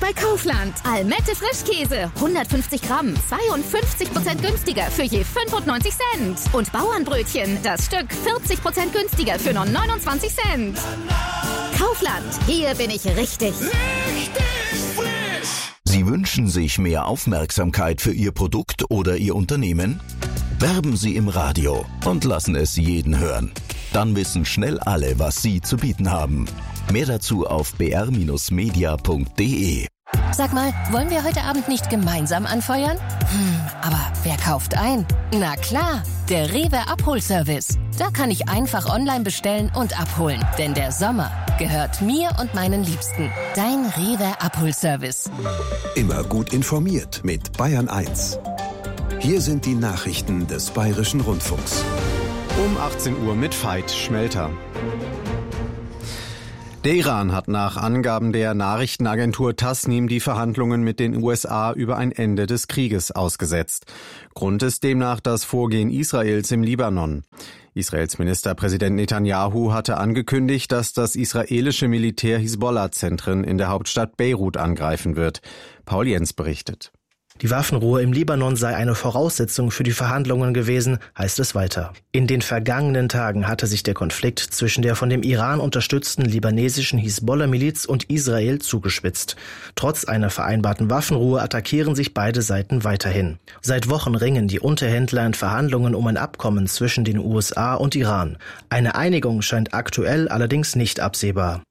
bei Kaufland. Almette Frischkäse, 150 Gramm, 52% günstiger für je 95 Cent. Und Bauernbrötchen, das Stück 40% günstiger für nur 29 Cent. Kaufland, hier bin ich richtig. Richtig frisch! Sie wünschen sich mehr Aufmerksamkeit für Ihr Produkt oder Ihr Unternehmen? Werben Sie im Radio und lassen es jeden hören. Dann wissen schnell alle, was Sie zu bieten haben. Mehr dazu auf br-media.de. Sag mal, wollen wir heute Abend nicht gemeinsam anfeuern? Aber wer kauft ein? Na klar, der Rewe Abholservice. Da kann ich einfach online bestellen und abholen. Denn der Sommer gehört mir und meinen Liebsten. Dein Rewe Abholservice. Immer gut informiert mit Bayern 1. Hier sind die Nachrichten des Bayerischen Rundfunks. Um 18 Uhr mit Veit Schmelter. Der Iran hat nach Angaben der Nachrichtenagentur Tasnim die Verhandlungen mit den USA über ein Ende des Krieges ausgesetzt. Grund ist demnach das Vorgehen Israels im Libanon. Israels Ministerpräsident Netanyahu hatte angekündigt, dass das israelische Militär Hisbollah-Zentren in der Hauptstadt Beirut angreifen wird. Paul Jens berichtet. Die Waffenruhe im Libanon sei eine Voraussetzung für die Verhandlungen gewesen, heißt es weiter. In den vergangenen Tagen hatte sich der Konflikt zwischen der von dem Iran unterstützten libanesischen Hisbollah-Miliz und Israel zugespitzt. Trotz einer vereinbarten Waffenruhe attackieren sich beide Seiten weiterhin. Seit Wochen ringen die Unterhändler in Verhandlungen um ein Abkommen zwischen den USA und Iran. Eine Einigung scheint aktuell allerdings nicht absehbar.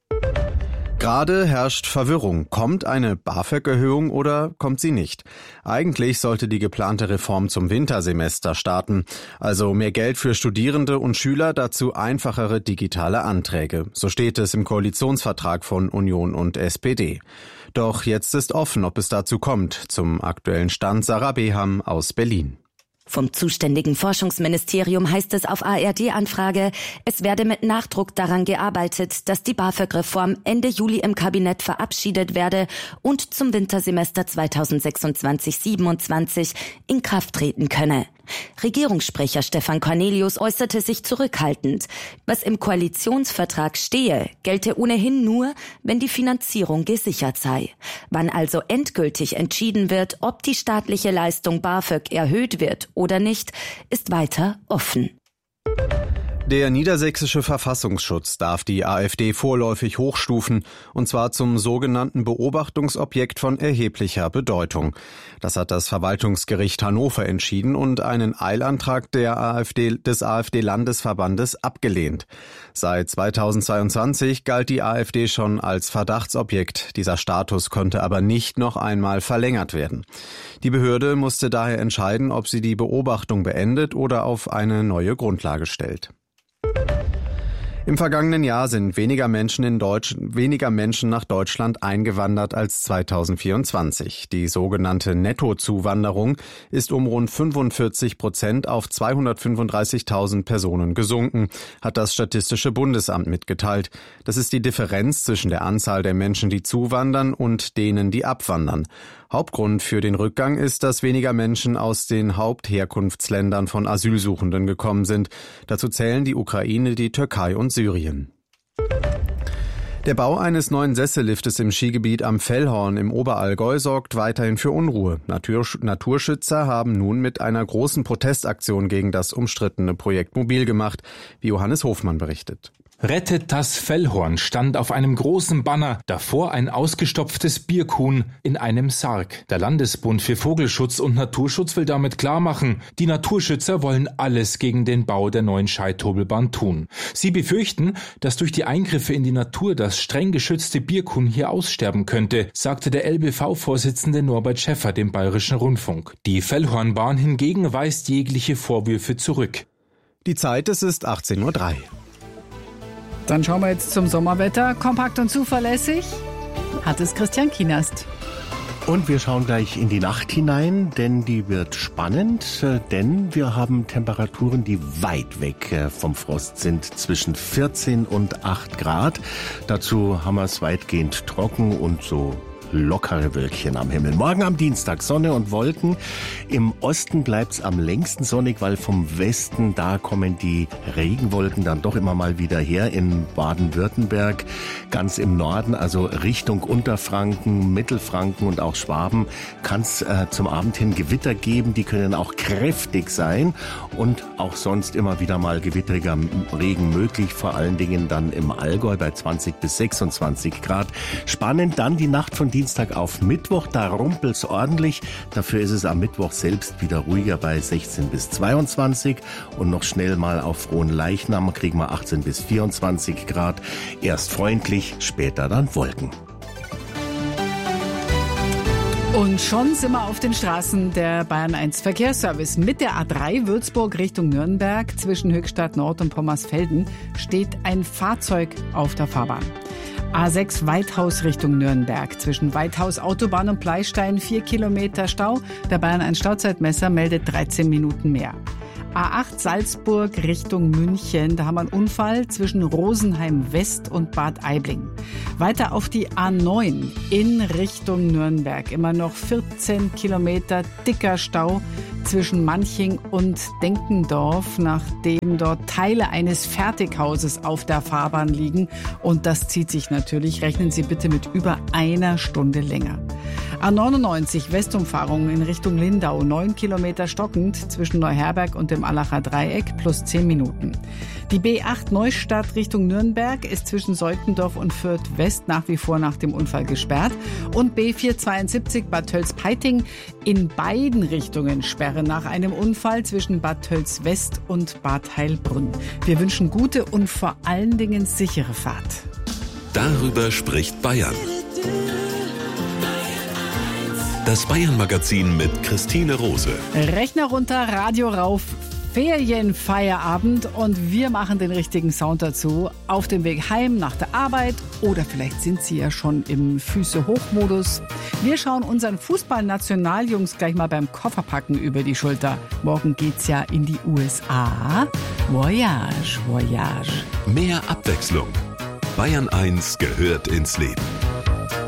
Gerade herrscht Verwirrung. Kommt eine BAföG-Erhöhung oder kommt sie nicht? Eigentlich sollte die geplante Reform zum Wintersemester starten. Also mehr Geld für Studierende und Schüler, dazu einfachere digitale Anträge. So steht es im Koalitionsvertrag von Union und SPD. Doch jetzt ist offen, ob es dazu kommt. Zum aktuellen Stand Sarah Beham aus Berlin. Vom zuständigen Forschungsministerium heißt es auf ARD-Anfrage, es werde mit Nachdruck daran gearbeitet, dass die BAföG-Reform Ende Juli im Kabinett verabschiedet werde und zum Wintersemester 2026/27 in Kraft treten könne. Regierungssprecher Stefan Cornelius äußerte sich zurückhaltend. Was im Koalitionsvertrag stehe, gelte ohnehin nur, wenn die Finanzierung gesichert sei. Wann also endgültig entschieden wird, ob die staatliche Leistung BAföG erhöht wird oder nicht, ist weiter offen. Der niedersächsische Verfassungsschutz darf die AfD vorläufig hochstufen, und zwar zum sogenannten Beobachtungsobjekt von erheblicher Bedeutung. Das hat das Verwaltungsgericht Hannover entschieden und einen Eilantrag des AfD-Landesverbandes abgelehnt. Seit 2022 galt die AfD schon als Verdachtsobjekt. Dieser Status konnte aber nicht noch einmal verlängert werden. Die Behörde musste daher entscheiden, ob sie die Beobachtung beendet oder auf eine neue Grundlage stellt. Im vergangenen Jahr sind weniger Menschen nach Deutschland eingewandert als 2024. Die sogenannte Nettozuwanderung ist um rund 45% auf 235.000 Personen gesunken, hat das Statistische Bundesamt mitgeteilt. Das ist die Differenz zwischen der Anzahl der Menschen, die zuwandern, und denen, die abwandern. Hauptgrund für den Rückgang ist, dass weniger Menschen aus den Hauptherkunftsländern von Asylsuchenden gekommen sind. Dazu zählen die Ukraine, die Türkei und Syrien. Der Bau eines neuen Sesselliftes im Skigebiet am Fellhorn im Oberallgäu sorgt weiterhin für Unruhe. Naturschützer haben nun mit einer großen Protestaktion gegen das umstrittene Projekt mobil gemacht, wie Johannes Hofmann berichtet. Rettet das Fellhorn stand auf einem großen Banner, davor ein ausgestopftes Birkhuhn in einem Sarg. Der Landesbund für Vogelschutz und Naturschutz will damit klarmachen, die Naturschützer wollen alles gegen den Bau der neuen Scheithobelbahn tun. Sie befürchten, dass durch die Eingriffe in die Natur das streng geschützte Birkhuhn hier aussterben könnte, sagte der LBV-Vorsitzende Norbert Schäffer dem Bayerischen Rundfunk. Die Fellhornbahn hingegen weist jegliche Vorwürfe zurück. Die Zeit, es ist 18:03 Uhr. Dann schauen wir jetzt zum Sommerwetter. Kompakt und zuverlässig hat es Christian Kienast. Und wir schauen gleich in die Nacht hinein, denn die wird spannend, denn wir haben Temperaturen, die weit weg vom Frost sind, zwischen 14 und 8 Grad. Dazu haben wir es weitgehend trocken und so lockere Wölkchen am Himmel. Morgen am Dienstag Sonne und Wolken. Im Osten bleibt's am längsten sonnig, weil vom Westen, da kommen die Regenwolken dann doch immer mal wieder her. In Baden-Württemberg, ganz im Norden, also Richtung Unterfranken, Mittelfranken und auch Schwaben, kann's zum Abend hin Gewitter geben. Die können auch kräftig sein und auch sonst immer wieder mal gewittriger Regen möglich, vor allen Dingen dann im Allgäu bei 20 bis 26 Grad. Spannend dann die Nacht von Dienstag auf Mittwoch, da rumpelt's ordentlich. Dafür ist es am Mittwoch selbst wieder ruhiger bei 16 bis 22 und noch schnell mal auf Frohnleichnam kriegen wir 18 bis 24 Grad. Erst freundlich, später dann Wolken. Und schon sind wir auf den Straßen der Bayern 1 Verkehrsservice. Mit der A3 Würzburg Richtung Nürnberg zwischen Höchstadt Nord und Pommersfelden steht ein Fahrzeug auf der Fahrbahn. A6 Weithaus Richtung Nürnberg. Zwischen Weithaus Autobahn und Pleistein 4 Kilometer Stau. Der Bayern 1 Stauzeitmesser meldet 13 Minuten mehr. A8 Salzburg Richtung München. Da haben wir einen Unfall zwischen Rosenheim West und Bad Aibling. Weiter auf die A9 in Richtung Nürnberg. Immer noch 14 Kilometer dicker Stau zwischen Manching und Denkendorf, nachdem dort Teile eines Fertighauses auf der Fahrbahn liegen. Und das zieht sich natürlich. Rechnen Sie bitte mit über einer Stunde länger. A99 Westumfahrung in Richtung Lindau, 9 Kilometer stockend zwischen Neuherberg und dem Allacher Dreieck plus 10 Minuten. Die B8 Neustadt Richtung Nürnberg ist zwischen Seutendorf und Fürth West nach wie vor nach dem Unfall gesperrt. Und B472 Bad Tölz-Peiting in beiden Richtungen Sperre nach einem Unfall zwischen Bad Tölz West und Bad Heilbrunn. Wir wünschen gute und vor allen Dingen sichere Fahrt. Darüber spricht Bayern. Das Bayern-Magazin mit Christine Rose. Rechner runter, Radio rauf, Ferienfeierabend und wir machen den richtigen Sound dazu. Auf dem Weg heim nach der Arbeit oder vielleicht sind Sie ja schon im Füße-hoch-Modus. Wir schauen unseren Fußball-Nationaljungs gleich mal beim Kofferpacken über die Schulter. Morgen geht's ja in die USA. Voyage, Voyage. Mehr Abwechslung. Bayern 1 gehört ins Leben.